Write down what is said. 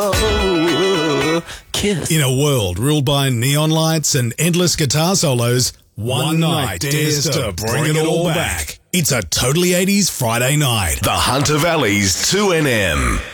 Kiss. In a world ruled by neon lights and endless guitar solos, one night dares to bring it all back. It's a totally 80s Friday night. The Hunter Valley's 2NM.